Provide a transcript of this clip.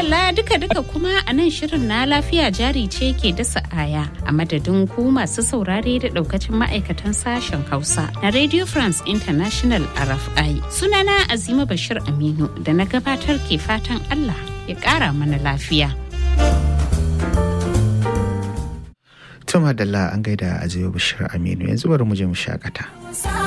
madalla duka kuma a nan shirin na lafiya jari ce ke dasa aya a madadin ku masu saurare da daukacin ma'aikatan sashen Hausa na Radio France International RFI. Sunana Azima Bashir Aminu da na gabatar ke fatan Allah ya ƙara mana lafiya. Tuma Dalla an gaida Azima Bashir Aminu, yanzu bari mu je mu shakata.